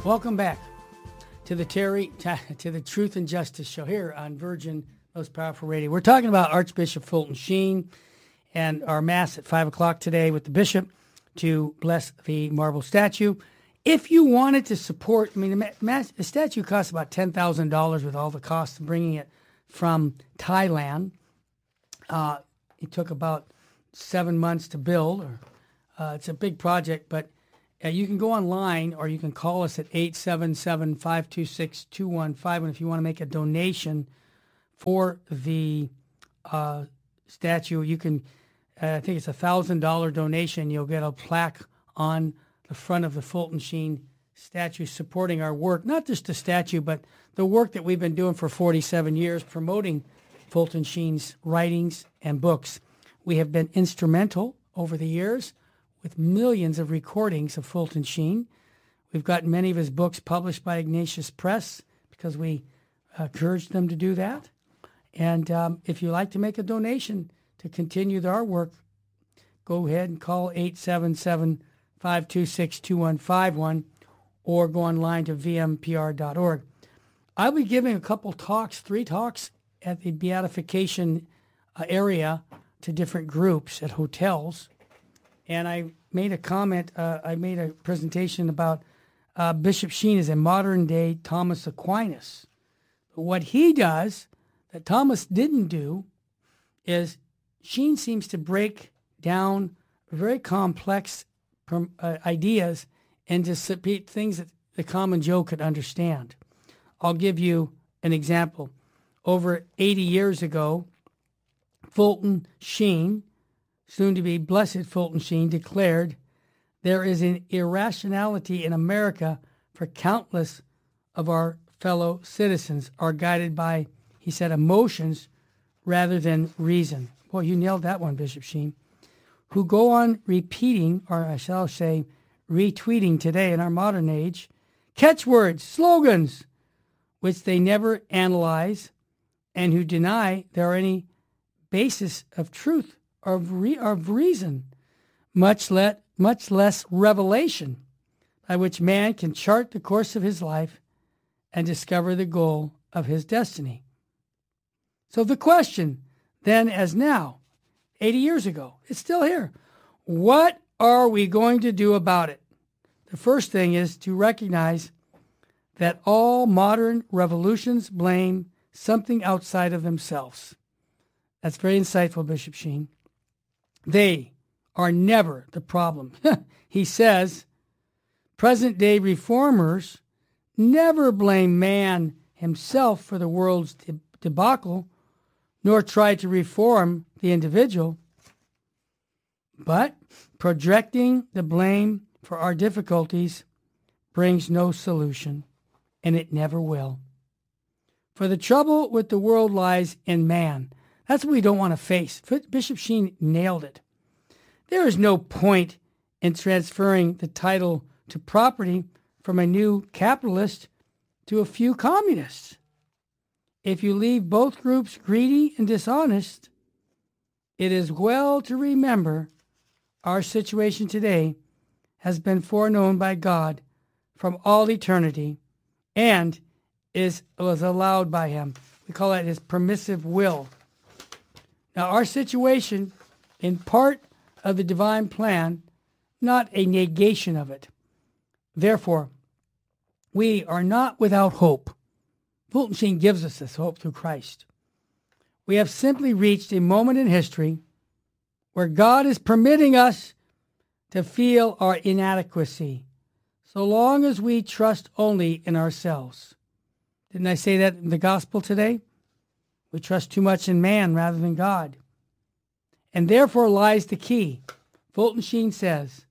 Welcome back to the Truth and Justice Show here on Virgin Most Powerful Radio. We're talking about Archbishop Fulton Sheen and our Mass at 5 o'clock today with the Bishop to bless the marble statue. If you wanted to support, the statue costs about $10,000 with all the costs of bringing it from Thailand. It took about 7 months to build. It's a big project, but you can go online or you can call us at 877-526-2151 if you want to make a donation for the statue. You can, I think it's a $1,000 donation. You'll get a plaque on the front of the Fulton Sheen statue supporting our work, not just the statue, but the work that we've been doing for 47 years, promoting Fulton Sheen's writings and books. We have been instrumental over the years with millions of recordings of Fulton Sheen. We've got many of his books published by Ignatius Press because we encouraged them to do that. And if you'd like to make a donation to continue our work, go ahead and call 877-526-2151 or go online to vmpr.org. I'll be giving a couple talks, 3 talks at the beatification area to different groups at hotels. And I made a comment, I made a presentation about Bishop Sheen is a modern-day Thomas Aquinas. But what he does that Thomas didn't do is Sheen seems to break down very complex ideas into things that the common Joe could understand. I'll give you an example. Over 80 years ago, Fulton Sheen, soon to be Blessed Fulton Sheen, declared, "There is an irrationality in America for countless of our fellow citizens are guided by," he said, "emotions rather than reason." Boy, you nailed that one, Bishop Sheen. "Who go on repeating, or I shall say retweeting today in our modern age, catchwords, slogans, which they never analyze, and who deny there are any basis of truth or of reason, much less revelation, by which man can chart the course of his life and discover the goal of his destiny." So the question, then as now, 80 years ago, it's still here. What are we going to do about it? The first thing is to recognize that all modern revolutions blame something outside of themselves. That's very insightful, Bishop Sheen. They are never the problem. He says, present-day reformers never blame man himself for the world's debacle, nor try to reform the individual, but projecting the blame for our difficulties brings no solution, and it never will. For the trouble with the world lies in man. That's what we don't want to face. Bishop Sheen nailed it. There is no point in transferring the title to property from a new capitalist to a few communists. If you leave both groups greedy and dishonest, it is well to remember our situation today has been foreknown by God from all eternity and was allowed by him. We call that his permissive will. Now, our situation, in part of the divine plan, not a negation of it. Therefore, we are not without hope. Fulton Sheen gives us this hope through Christ. We have simply reached a moment in history where God is permitting us to feel our inadequacy, so long as we trust only in ourselves. Didn't I say that in the gospel today? We trust too much in man rather than God. And therefore lies the key. Fulton Sheen says,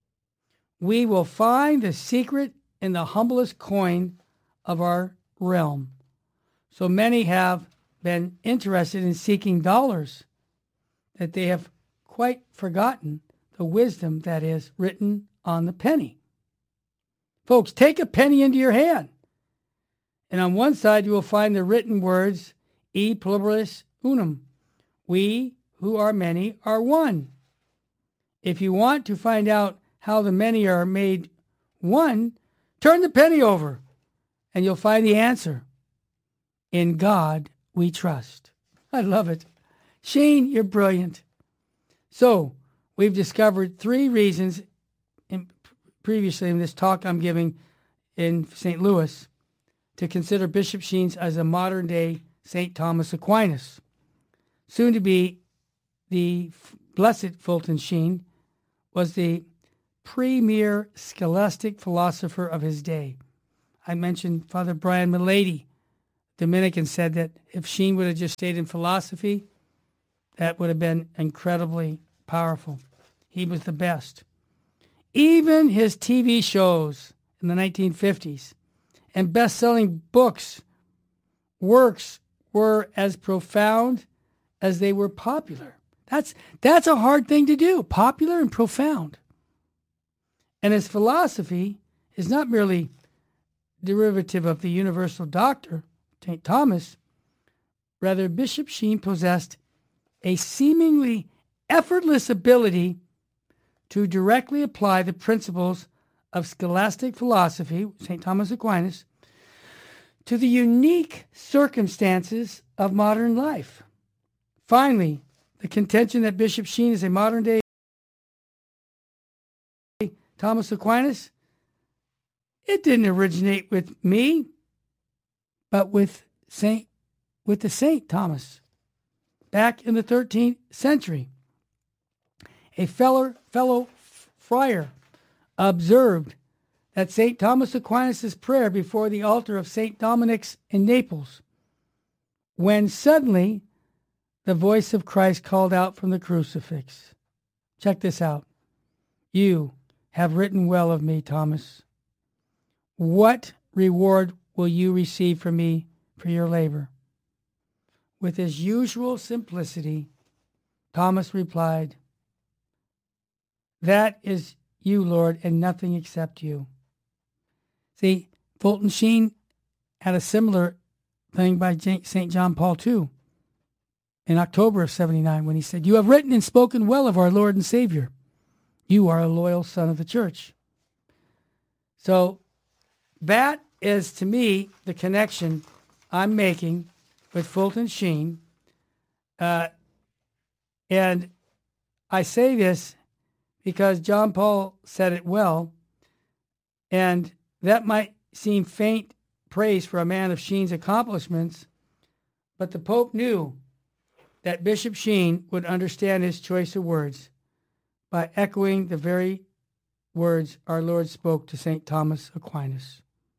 we will find the secret in the humblest coin of our realm. So many have been interested in seeking dollars that they have quite forgotten the wisdom that is written on the penny. Folks, take a penny into your hand. And on one side, you will find the written words, E pluribus unum. We who are many are one. If you want to find out how the many are made one, Turn the penny over, and you'll find the answer. In God we trust. I love it. Shane, you're brilliant. So, we've discovered 3 reasons previously in this talk I'm giving in St. Louis to consider Bishop Sheen as a modern-day St. Thomas Aquinas. Soon to be the Blessed Fulton Sheen was the premier scholastic philosopher of his day. I mentioned Father Brian Milady, Dominican, said that if Sheen would have just stayed in philosophy, that would have been incredibly powerful. He was the best. Even his TV shows in the 1950s and best-selling works were as profound as they were popular. That's a hard thing to do, popular and profound. And his philosophy is not merely derivative of the universal doctor, St. Thomas. Rather, Bishop Sheen possessed a seemingly effortless ability to directly apply the principles of scholastic philosophy, St. Thomas Aquinas, to the unique circumstances of modern life. Finally, the contention that Bishop Sheen is a modern-day Thomas Aquinas, it didn't originate with me, but with the Saint Thomas. Back in the 13th century, a fellow friar observed that St. Thomas Aquinas' prayer before the altar of St. Dominic's in Naples, when suddenly the voice of Christ called out from the crucifix. Check this out. You have written well of me, Thomas. What reward will you receive from me for your labor? With his usual simplicity, Thomas replied, that is you, Lord, and nothing except you. See, Fulton Sheen had a similar thing by St. John Paul II in October of 79 when he said, you have written and spoken well of our Lord and Savior. You are a loyal son of the church. So that is, to me, the connection I'm making with Fulton Sheen. And I say this because John Paul said it well, and that might seem faint praise for a man of Sheen's accomplishments, but the Pope knew that Bishop Sheen would understand his choice of words by echoing the very words our Lord spoke to St. Thomas Aquinas.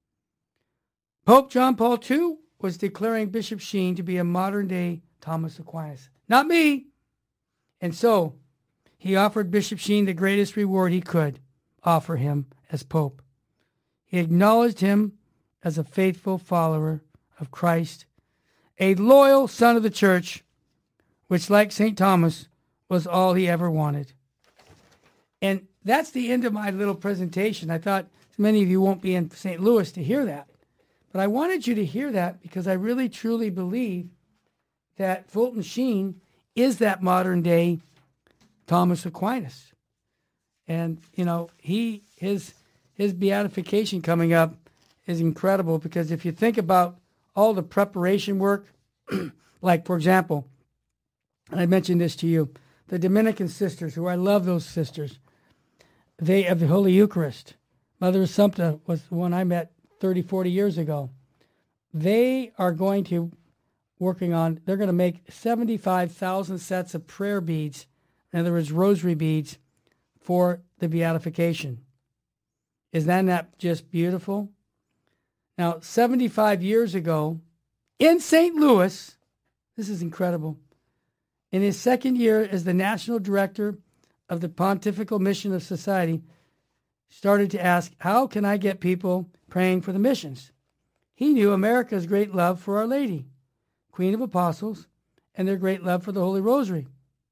Pope John Paul II was declaring Bishop Sheen to be a modern-day Thomas Aquinas. Not me. And so he offered Bishop Sheen the greatest reward he could offer him as Pope. He acknowledged him as a faithful follower of Christ, a loyal son of the church, which, like St. Thomas, was all he ever wanted. And that's the end of my little presentation. I thought many of you won't be in St. Louis to hear that. But I wanted you to hear that because I really, truly believe that Fulton Sheen is that modern-day Thomas Aquinas. And, you know, his beatification coming up is incredible because if you think about all the preparation work, like, for example, and I mentioned this to you, the Dominican sisters, who I love those sisters, they of the Holy Eucharist. Mother Assumpta was the one I met 30, 40 years ago. They are going to they're going to make 75,000 sets of prayer beads, in other words, rosary beads, for the beatification. Isn't that just beautiful? Now, 75 years ago, in St. Louis, this is incredible, in his second year as the national director of the Pontifical Mission of Society, started to ask, how can I get people praying for the missions? He knew America's great love for Our Lady, Queen of Apostles, and their great love for the Holy Rosary.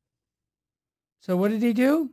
So what did he do?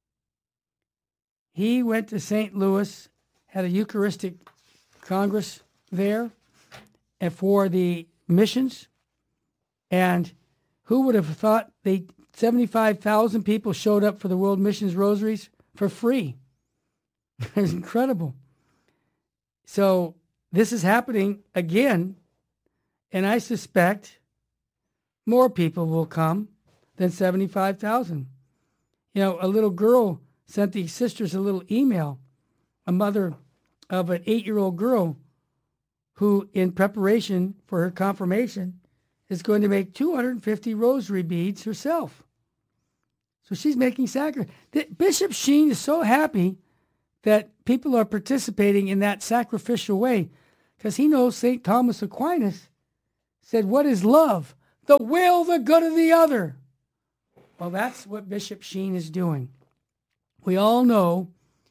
He went to St. Louis, had a Eucharistic Congress there and for the missions. And who would have thought 75,000 people showed up for the World Missions Rosaries for free? It was incredible. So this is happening again, and I suspect more people will come than 75,000. You know, a little girl sent the sisters a little email, a mother of an 8-year-old girl who, in preparation for her confirmation, is going to make 250 rosary beads herself. So she's making sacrifice. Bishop Sheen is so happy that people are participating in that sacrificial way because he knows St. Thomas Aquinas said, what is love? The will, the good of the other. Well, that's what Bishop Sheen is doing. We all know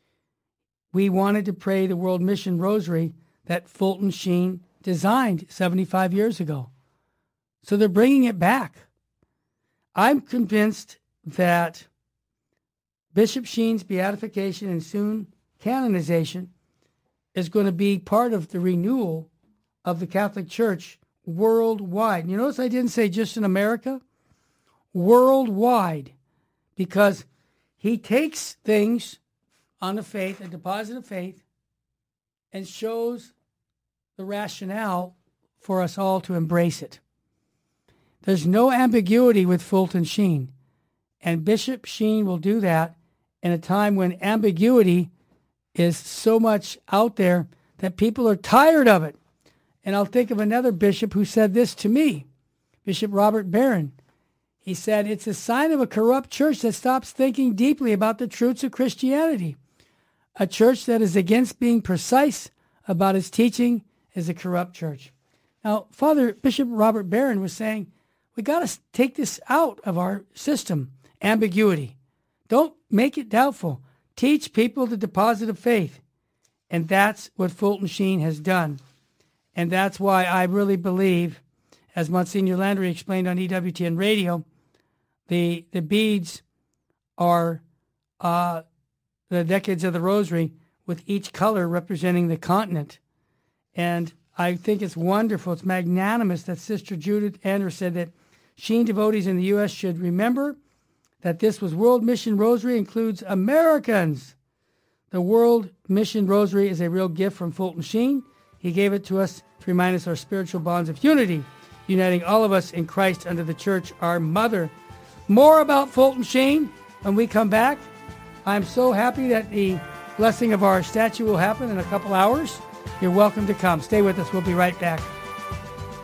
we wanted to pray the World Mission Rosary that Fulton Sheen designed 75 years ago. So they're bringing it back. I'm convinced that Bishop Sheen's beatification and soon canonization is going to be part of the renewal of the Catholic Church worldwide. You notice I didn't say just in America? Worldwide. Because he takes things on the faith, a deposit of faith, and shows the rationale for us all to embrace it. There's no ambiguity with Fulton Sheen. And Bishop Sheen will do that in a time when ambiguity is so much out there that people are tired of it. And I'll think of another bishop who said this to me, Bishop Robert Barron. He said, it's a sign of a corrupt church that stops thinking deeply about the truths of Christianity. A church that is against being precise about its teaching is a corrupt church. Now, Father Bishop Robert Barron was saying, we got to take this out of our system, ambiguity. Don't make it doubtful. Teach people the deposit of faith. And that's what Fulton Sheen has done. And that's why I really believe, as Monsignor Landry explained on EWTN Radio, the beads are the decades of the rosary with each color representing the continent. And I think it's wonderful, it's magnanimous that Sister Judith Andrews said that Sheen devotees in the U.S. should remember that this was World Mission Rosary includes Americans. The World Mission Rosary is a real gift from Fulton Sheen. He gave it to us to remind us our spiritual bonds of unity, uniting all of us in Christ under the Church, our mother. More about Fulton Sheen when we come back. I'm so happy that the blessing of our statue will happen in a couple hours. You're welcome to come. Stay with us. We'll be right back.